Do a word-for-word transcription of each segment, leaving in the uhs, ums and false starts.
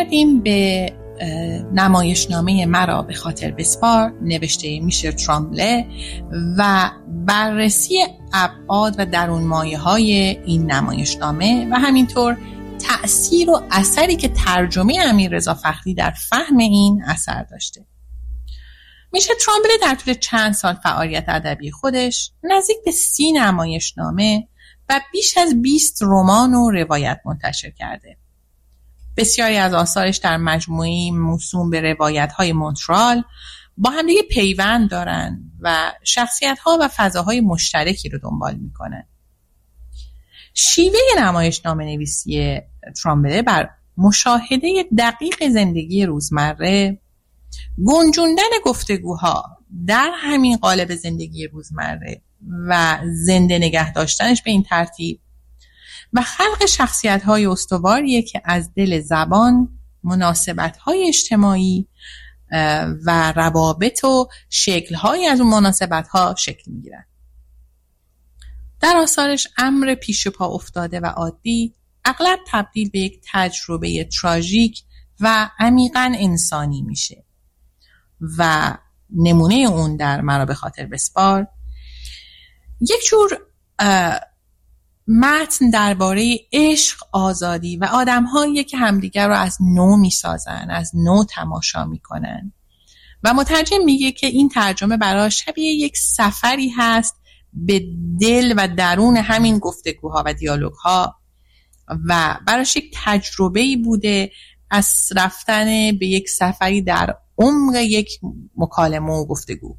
برگردیم به نمایشنامه مرا به خاطر بسپار نوشته میشل ترامبله و بررسی ابعاد و درون مایه های این نمایشنامه و همینطور تأثیر و اثری که ترجمه امیررضا فخری در فهم این اثر داشته. میشل ترامبله در طول چند سال فعالیت ادبی خودش نزدیک به سی نمایشنامه و بیش از بیست رمان و روایت منتشر کرده. بسیاری از آثارش در مجموعه‌ای موسوم به روایت‌های مونترال با هم دیگه پیوند دارن و شخصیت‌ها و فضاهای مشترکی رو دنبال می‌کنن. شیوه نمایشنامه نویسی ترامبله بر مشاهده دقیق زندگی روزمره، گنجوندن گفتگوها در همین قالب زندگی روزمره و زنده نگه داشتنش به این ترتیب و خلق شخصیت‌های استواریه که از دل زبان، مناسبت‌های اجتماعی و روابط و شکل‌های از اون مناسبت‌ها شکل می‌گیرن. در آثارش امر پیش پا افتاده و عادی اغلب تبدیل به یک تجربه تراژیک و عمیقاً انسانی میشه و نمونه اون در مرا به خاطر بسپار یک جور متن درباره عشق، آزادی و آدم‌هایی که همدیگر رو از نو می‌سازن، از نو تماشا می‌کنن و مترجم میگه که این ترجمه برای شبیه یک سفری هست به دل و درون همین گفتگوها و دیالوگ‌ها و براش یک تجربه‌ای بوده از رفتن به یک سفری در عمق یک مکالمه و گفتگو.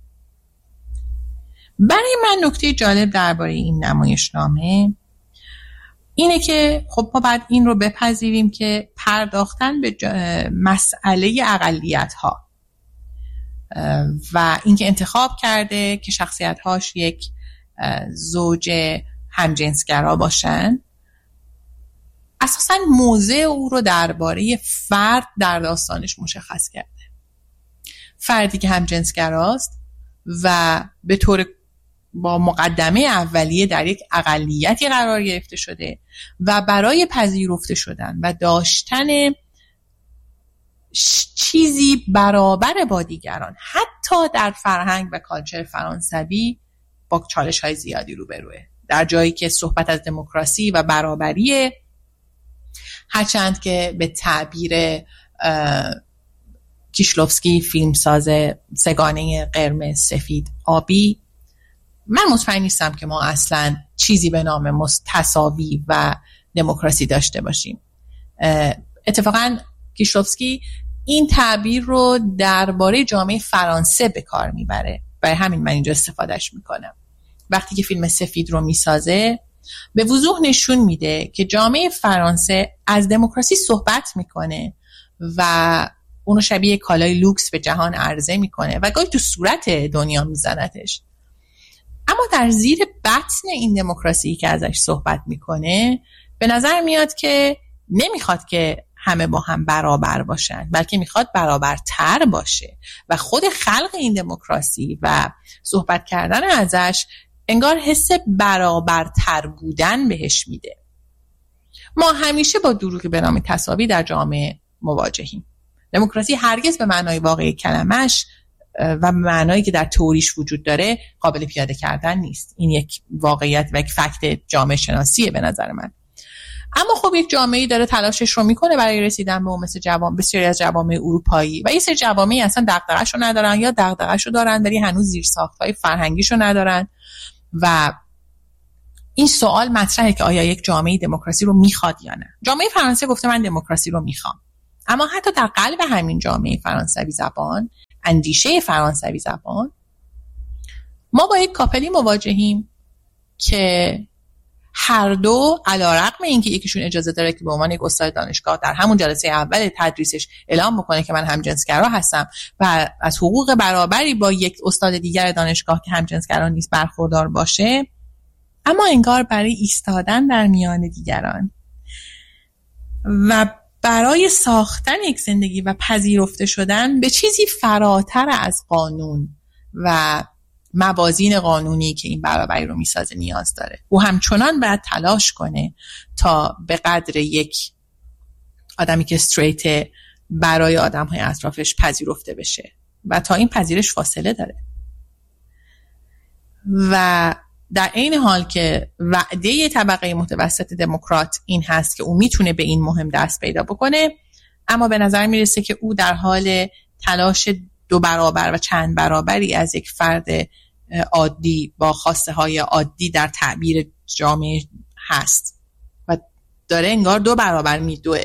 برای من نکته جالب درباره این نمایشنامه اینه که خب ما باید این رو بپذیریم که پرداختن به مسئله اقلیت‌ها و اینکه انتخاب کرده که شخصیت‌هاش یک زوج همجنسگرا باشن اساساً موضع او رو درباره فرد در داستانش مشخص کرده. فردی که همجنسگراست و به طور با مقدمه اولیه در یک اقلیتی قرار گرفته شده و برای پذیرفته شدن و داشتن چیزی برابر با دیگران حتی در فرهنگ و کالچر فرانسوی با چالش های زیادی روبروه. در جایی که صحبت از دموکراسی و برابریه، هرچند که به تعبیر کیشلوفسکی فیلمساز سگانه قرمز سفید آبی، من مطمئن نیستم که ما اصلا چیزی به نام تساوی و دموکراسی داشته باشیم. اتفاقا کیشلوفسکی این تعبیر رو درباره جامعه فرانسه به کار میبره، برای همین من اینجا استفادهش میکنم. وقتی که فیلم سفید رو میسازه به وضوح نشون میده که جامعه فرانسه از دموکراسی صحبت میکنه و اونو شبیه کالای لوکس به جهان عرضه میکنه و گاهی تو صورت دنیا میزنتش. اما در زیر بطن این دموکراسی که ازش صحبت میکنه به نظر میاد که نمیخواد که همه با هم برابر باشن، بلکه میخواد برابرتر باشه و خود خلق این دموکراسی و صحبت کردن ازش انگار حس برابرتر بودن بهش میده. ما همیشه با دروغی به نام تساوی در جامعه مواجهیم. دموکراسی هرگز به معنای واقعی کلمش و معنایی که در تئوریش وجود داره قابل پیاده کردن نیست. این یک واقعیت و یک فکت جامعه شناسیه به نظر من. اما خب یک جامعه‌ای داره تلاشش رو میکنه برای رسیدن به اون، مثل جوام بسیاری از جوامع اروپایی و یه سری جوامعی اصلا دغدغه‌شو ندارن یا دغدغه‌شو دارن ولی هنوز زیرساخت‌های فرهنگیشو ندارن و این سوال مطرحه که آیا یک جامعه دموکراسی رو میخواد یا نه. جامعه فرانسه گفته من دموکراسی رو میخوام، اما حتی در قلب همین جامعه فرانسوی زبان، اندیشه فرانسوی زبان، ما با یک کاپلی مواجهیم که هر دو علیرغم اینکه یکیشون اجازه داره که به عنوان یک استاد دانشگاه در همون جلسه اول تدریسش اعلام بکنه که من همجنسگرا هستم و از حقوق برابری با یک استاد دیگر دانشگاه که همجنسگرا نیست برخوردار باشه، اما انگار برای ایستادن در میان دیگران و برای ساختن یک زندگی و پذیرفته شدن به چیزی فراتر از قانون و موازین قانونی که این برابری رو میسازه نیاز داره. او همچنان باید تلاش کنه تا به قدر یک آدمی که استریت برای آدم‌های اطرافش پذیرفته بشه و تا این پذیرش فاصله داره. و در این حال که وعده طبقه متوسط دموکرات این هست که او میتونه به این مهم دست پیدا بکنه، اما به نظر میرسه که او در حال تلاش دو برابر و چند برابری از یک فرد عادی با خواسته های عادی در تعبیر جامعه هست و داره انگار دو برابر میدوه.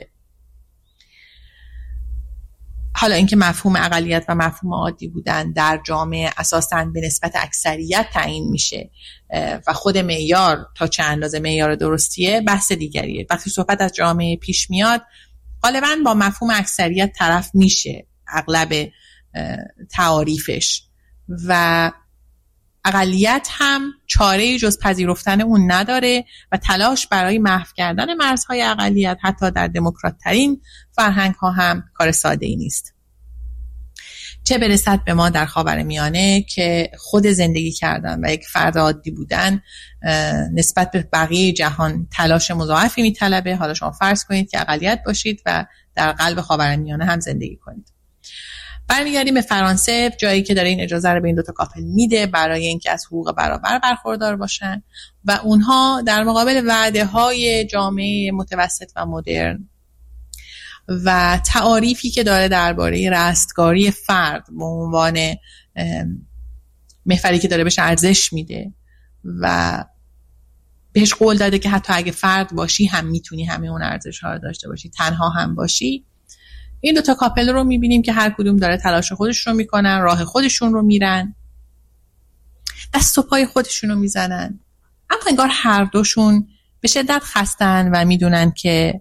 حالا اینکه مفهوم اقلیت و مفهوم عادی بودن در جامعه اساساً به نسبت اکثریت تعیین میشه و خود معیار تا چه اندازه معیار درستیه بحث دیگریه. وقتی صحبت از جامعه پیش میاد غالباً با مفهوم اکثریت طرف میشه اغلب تعاریفش و اقلیت هم چاره‌ای جز پذیرفتن اون نداره و تلاش برای محو کردن مرزهای اقلیت حتی در دموکرات ترین فرهنگ ها هم کار ساده ای نیست. چه برسد به ما در خاورمیانه که خود زندگی کردن و یک فرد عادی بودن نسبت به بقیه جهان تلاش مضاعفی میطلبه. حالا شما فرض کنید که اقلیت باشید و در قلب خاورمیانه هم زندگی کنید. برمیگردیم به فرانسه، جایی که داره این اجازه رو به این دوتا کاپل میده برای اینکه از حقوق برابر برخوردار باشن و اونها در مقابل وعده های جامعه متوسط و مدرن و تعاریفی که داره درباره رستگاری فرد به عنوان محوری که داره بهش ارزش میده و بهش قول داده که حتی اگه فرد باشی هم میتونی همه اون ارزش ها رو داشته باشی، تنها هم باشی. این دوتا کاپل رو میبینیم که هر کدوم داره تلاش خودش رو میکنن، راه خودشون رو میرن، دست و پای خودشون رو میزنن، اما انگار هر دوشون به شدت خستن و میدونن که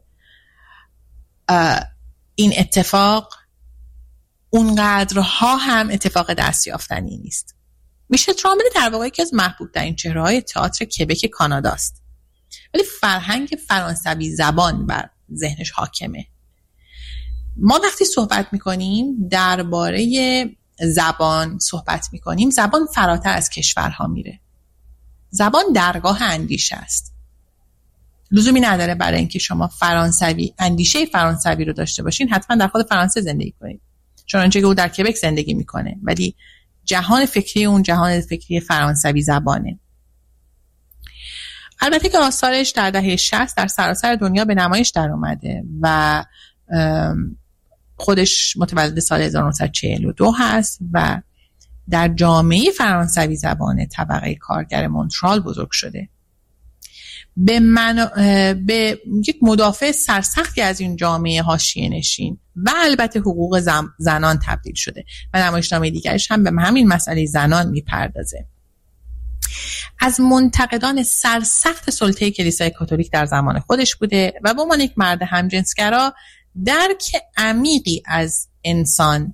این اتفاق اونقدرها هم اتفاق دست یافتنی نیست. میشه ترامل در واقع یکی از محبوب ترین چهره‌های تئاتر کبک کاناداست، ولی فرهنگ فرانسوی زبان بر ذهنش حاکمه. ما وقتی صحبت میکنیم درباره زبان صحبت میکنیم، زبان فراتر از کشورها میره. زبان درگاه اندیشه است. لزومی نداره برای اینکه شما فرانسوی اندیشه فرانسوی رو داشته باشین حتما در خود فرانسه زندگی کنید، چنانچه که او در کبک زندگی میکنه، ولی جهان فکری اون جهان فکری فرانسوی زبانه. البته که آثارش در دهه شصت در سراسر دنیا به نمایش در اومده و خودش متولد سال هزار و نهصد و چهل و دو هست و در جامعه فرانسوی زبان طبقه کارگر مونترال بزرگ شده. به, من... به یک مدافع سرسختی از این جامعه حاشیه نشین و البته حقوق زم... زنان تبدیل شده و نمایشنامه دیگرش هم به همین مسئله زنان میپردازه. از منتقدان سرسخت سلطه کلیسای کاتولیک در زمان خودش بوده و به عنوان یک مرد همجنسگرا درک عمیقی از انسان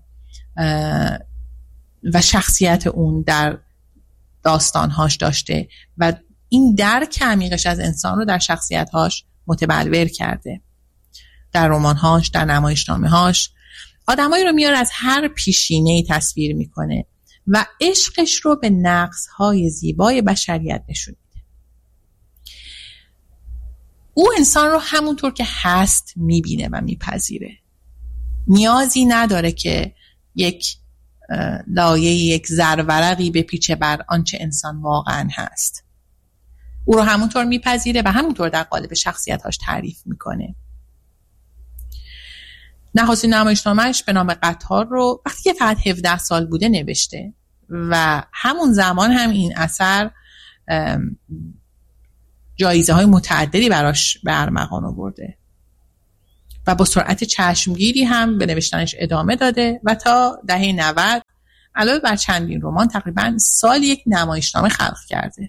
و شخصیت اون در داستانهاش داشته و این درک عمیقش از انسان رو در شخصیتهاش متبلور کرده. در رمانهاش، در نمایشنامه‌هاش آدمایی رو میاره از هر پیشینه‌ای تصویر میکنه و عشقش رو به نقص‌های زیبای بشریت نشون میده. او انسان رو همونطور که هست میبینه و میپذیره. نیازی نداره که یک لایه یک زرورقی بپیچه بر آنچه انسان واقعا هست. او رو همونطور میپذیره و همونطور در قالب شخصیتاش تعریف میکنه. نخستین نمایشنامه‌اش به نام قطار رو وقتی که فقط هفده سال بوده نوشته و همون زمان هم این اثر جایزه های متعددی براش به ارمغان آورده و با سرعت چشمگیری هم به نوشتنش ادامه داده و تا دهه نود علاوه بر چندین رمان تقریبا سال یک نمایشنامه خلق کرده.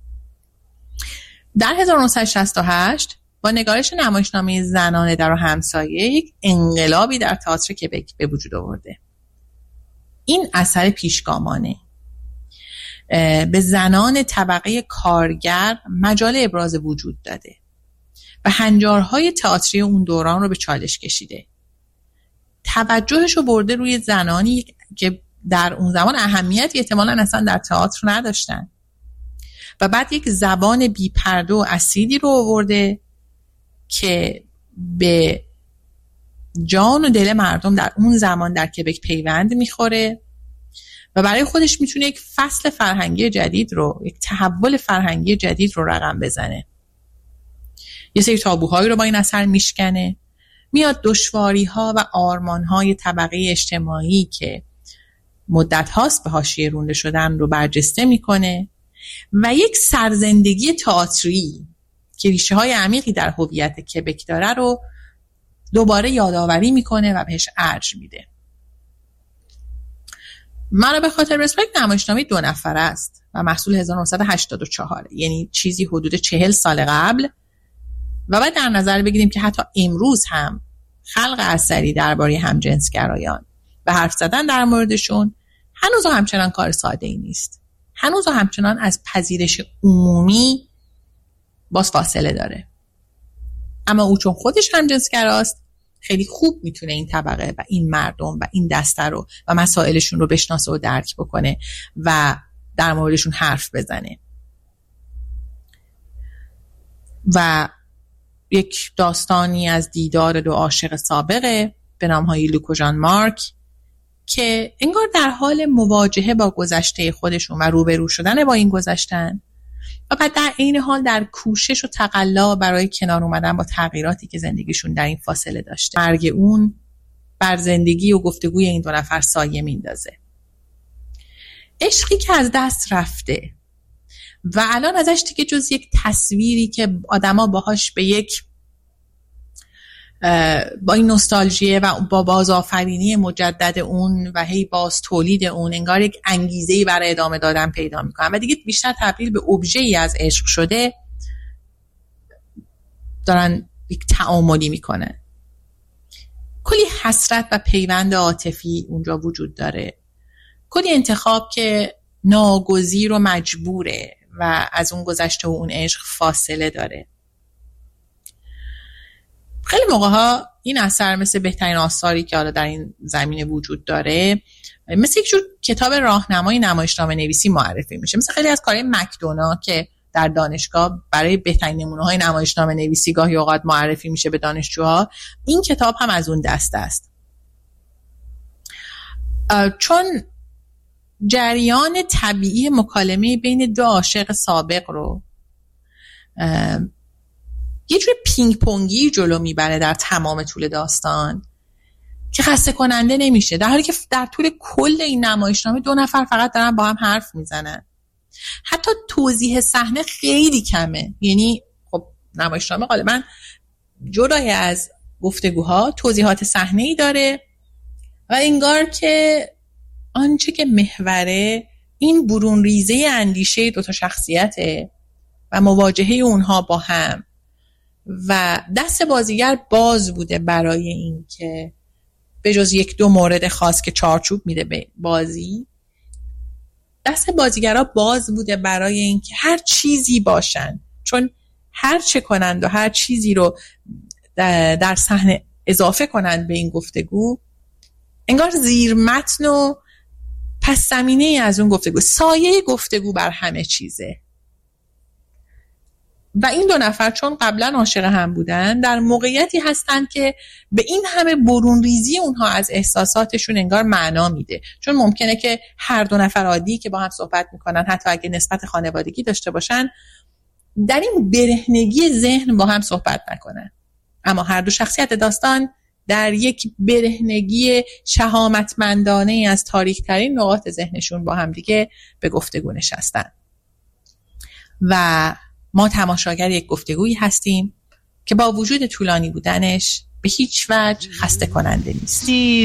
در هزار و نهصد و شصت و هشت با نگارش نمایشنامه زنان در و همسایه یک انقلابی در تئاتر کبک به وجود آورده. این اثر پیشگامانه به زنان طبقه کارگر مجال ابراز وجود داده و هنجارهای تئاتری اون دوران رو به چالش کشیده. توجهش رو برده روی زنانی که در اون زمان اهمیتی احتمالاً اصلا در تئاتر نداشتن و بعد یک زبان بی پرده و اصیلی رو آورده که به جان و دل مردم در اون زمان در کبک پیوند میخوره و برای خودش میتونه یک فصل فرهنگی جدید رو، یک تحول فرهنگی جدید رو رقم بزنه. یه سری تابوهایی رو با این اثر میشکنه، میاد دشواری‌ها و آرمان‌های طبقه اجتماعی که مدت هاست به حاشیه رونده شدن رو برجسته میکنه و یک سرزندگی تئاتری که ریشه های عمیقی در هویت کبک داره رو دوباره یادآوری میکنه و بهش ارج میده. مرا به خاطر رسپکت نمایشنامه دو نفره است و محصول هزار و نهصد و هشتاد و چهار، یعنی چیزی حدود چهل سال قبل. و بعد در نظر بگیریم که حتی امروز هم خلق اثری درباره همجنسگرایان و حرف زدن در موردشون هنوز همچنان کار ساده ای نیست. هنوز همچنان از پذیرش عمومی باز فاصله داره. اما او چون خودش همجنسگراست خیلی خوب میتونه این طبقه و این مردم و این دسته رو و مسائلشون رو بشناسه و درک بکنه و در موردشون حرف بزنه. و یک داستانی از دیدار دو عاشق سابقه به نامهای لوک و ژان مارک که انگار در حال مواجهه با گذشته خودشون و روبرو شدن با این گذشتن و بعد در این حال در کوشش و تقلا برای کنار اومدن با تغییراتی که زندگیشون در این فاصله داشته. مرگ اون بر زندگی و گفتگوی این دو نفر سایه میندازه. عشقی که از دست رفته و الان ازش دیگه جز یک تصویری که آدما باهاش به یک با این نوستالژی و با بازآفرینی مجدد اون و هی باز تولید اون انگار یک انگیزه‌ای برای ادامه دادن پیدا میکنن و دیگه بیشتر تبدیل به ابژه‌ای از عشق شده دارن یک تعاملی میکنن. کلی حسرت و پیوند عاطفی اونجا وجود داره، کلی انتخاب که ناگزیر و مجبوره و از اون گذشته و اون عشق فاصله داره. خیلی موقع ها این اثر مثل بهترین آثاری که حالا در این زمینه وجود داره مثل یک جور کتاب راهنمای نمایشنامه نویسی معرفی میشه، مثل خیلی از کارهای مکدونا که در دانشگاه برای بهترین نمونه های نمایشنامه نویسی گاهی اوقات معرفی میشه به دانشجوها. این کتاب هم از اون دسته است، چون جریان طبیعی مکالمه بین دو عاشق سابق رو یه جور پینگ پونگی جلو میبره در تمام طول داستان که خسته کننده نمیشه، در حالی که در طول کل این نمایشنامه دو نفر فقط دارن با هم حرف میزنن. حتی توضیح صحنه خیلی کمه، یعنی خب نمایشنامه غالبا جدای از گفتگوها توضیحات صحنه‌ای داره و انگار که آنچه که محوره این برون ریزه اندیشه دو تا شخصیته و مواجهه اونها با هم و دست بازیگر باز بوده برای این که به جز یک دو مورد خاص که چارچوب میده به بازی، دست بازیگرها باز بوده برای این که هر چیزی باشن، چون هر چه کنند و هر چیزی رو در صحنه اضافه کنند به این گفتگو انگار زیر متن و پس زمینه از اون گفتگو، سایه گفتگو بر همه چیزه. و این دو نفر چون قبلا عاشق هم بودن در موقعیتی هستن که به این همه برون ریزی اونها از احساساتشون انگار معنا میده، چون ممکنه که هر دو نفر عادی که با هم صحبت میکنن حتی اگه نسبت خانوادگی داشته باشن در این برهنگی ذهن با هم صحبت نکنن، اما هر دو شخصیت داستان در یک برهنگی شهامتمندانه از تاریک‌ترین نقاط ذهنشون با هم دیگه به گفتگو نشستن و ما تماشاگر یک گفتگویی هستیم که با وجود طولانی بودنش به هیچ وجه خسته کننده نیست.